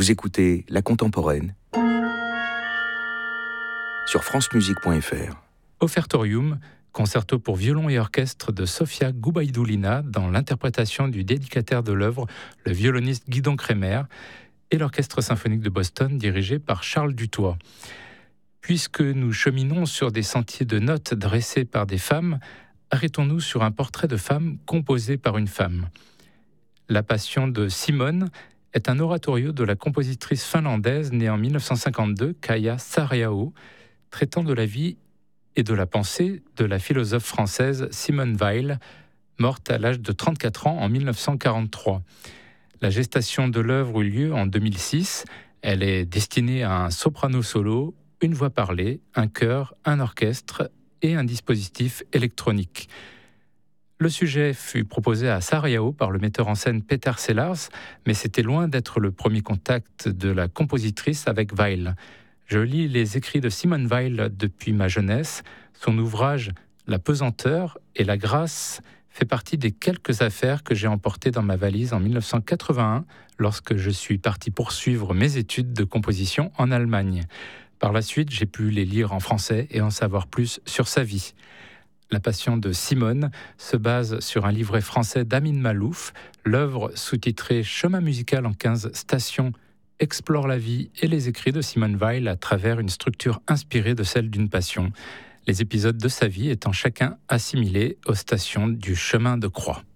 Vous écoutez La Contemporaine sur francemusique.fr. Offertorium, concerto pour violon et orchestre de Sofia Gubaidoulina dans l'interprétation du dédicataire de l'œuvre, le violoniste Guidon Kremer, et l'Orchestre symphonique de Boston dirigé par Charles Dutoit. Puisque nous cheminons sur des sentiers de notes dressés par des femmes, arrêtons-nous sur un portrait de femme composé par une femme. La Passion de Simone est un oratorio de la compositrice finlandaise née en 1952, Kaija Saariaho, traitant de la vie et de la pensée de la philosophe française Simone Weil, morte à l'âge de 34 ans en 1943. La gestation de l'œuvre eut lieu en 2006. Elle est destinée à un soprano solo, une voix parlée, un chœur, un orchestre et un dispositif électronique. Le sujet fut proposé à Saariaho par le metteur en scène Peter Sellars, mais c'était loin d'être le premier contact de la compositrice avec Weil. Je lis les écrits de Simone Weil depuis ma jeunesse. Son ouvrage « La pesanteur et la grâce » fait partie des quelques affaires que j'ai emportées dans ma valise en 1981 lorsque je suis parti poursuivre mes études de composition en Allemagne. Par la suite, j'ai pu les lire en français et en savoir plus sur sa vie. La Passion de Simone se base sur un livret français d'Amin Malouf. L'œuvre sous-titrée « Chemin musical en 15 stations » explore la vie et les écrits de Simone Weil à travers une structure inspirée de celle d'une passion. Les épisodes de sa vie étant chacun assimilés aux stations du chemin de croix.